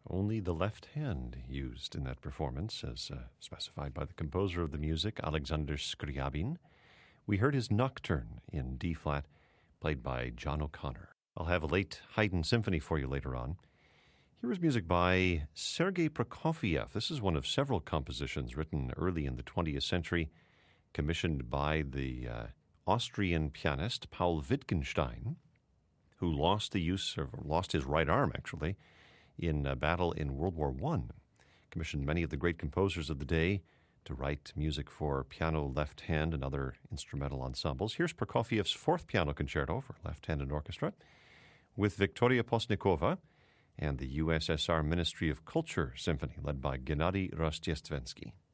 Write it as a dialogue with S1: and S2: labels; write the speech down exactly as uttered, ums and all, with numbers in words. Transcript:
S1: only the left hand used in that performance, as uh, specified by the composer of the music, Alexander Scriabin. We heard his Nocturne in D-flat, played by John O'Connor. I'll have a late Haydn symphony for you later on. Here is music by Sergei Prokofiev. This is one of several compositions written early in the twentieth century, commissioned by the uh, Austrian pianist Paul Wittgenstein, who lost the use, or lost his right arm, actually, in a battle in World War One. Commissioned many of the great composers of the day to write music for piano, left hand, and other instrumental ensembles. Here's Prokofiev's fourth piano concerto for left-handed orchestra with Viktoria Postnikova and the U S S R Ministry of Culture Symphony, led by Gennady Rostestvensky.